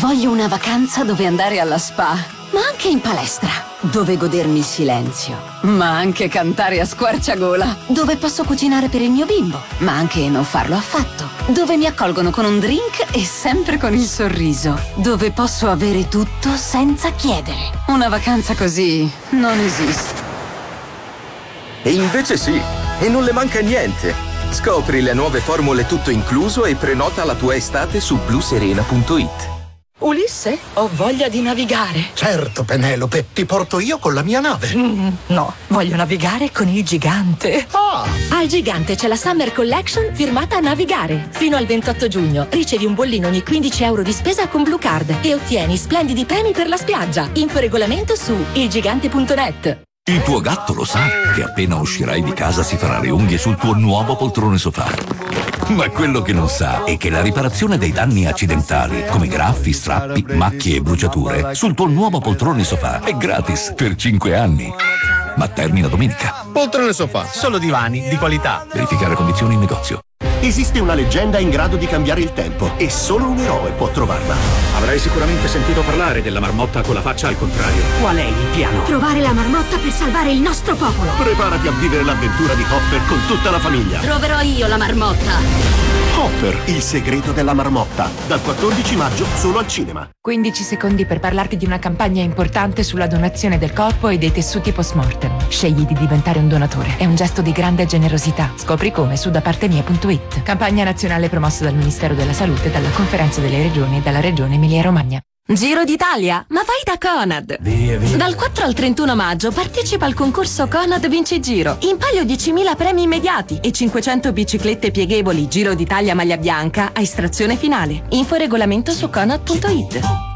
Voglio una vacanza dove andare alla spa, ma anche in palestra, dove godermi il silenzio, ma anche cantare a squarciagola, dove posso cucinare per il mio bimbo, ma anche non farlo affatto, dove mi accolgono con un drink e sempre con il sorriso, dove posso avere tutto senza chiedere. Una vacanza così non esiste. E invece sì, e non le manca niente. Scopri le nuove formule tutto incluso e prenota la tua estate su bluserena.it. Ulisse, ho voglia di navigare. Certo, Penelope, ti porto io con la mia nave. No, voglio navigare con il gigante. Al gigante c'è la Summer Collection firmata a navigare. Fino al 28 giugno ricevi un bollino ogni 15 euro di spesa con Blue Card e ottieni splendidi premi per la spiaggia. Info regolamento su ilgigante.net. Il tuo gatto lo sa che appena uscirai di casa si farà le unghie sul tuo nuovo poltrone sofà. Ma quello che non sa è che la riparazione dei danni accidentali, come graffi, strappi, macchie e bruciature, sul tuo nuovo poltrone sofà è gratis per 5 anni. Ma termina domenica. Poltrone sofà, solo divani di qualità. Verificare condizioni in negozio. Esiste una leggenda in grado di cambiare il tempo e solo un eroe può trovarla. Avrai sicuramente sentito parlare della marmotta con la faccia al contrario. Qual è il piano? Trovare la marmotta per salvare il nostro popolo. Preparati a vivere l'avventura di Hopper con tutta la famiglia. Troverò io la marmotta. Hopper, il segreto della marmotta. Dal 14 maggio solo al cinema. 15 secondi per parlarti di una campagna importante sulla donazione del corpo e dei tessuti post-mortem. Scegli di diventare un donatore. È un gesto di grande generosità. Scopri come su dapartemia.it. Campagna nazionale promossa dal Ministero della Salute, dalla Conferenza delle Regioni e dalla Regione Emilia-Romagna. Giro d'Italia? Ma vai da Conad! Via. Dal 4 al 31 maggio partecipa al concorso Conad Vinci Giro. In palio 10.000 premi immediati e 500 biciclette pieghevoli Giro d'Italia maglia bianca a estrazione finale. Info regolamento su conad.it.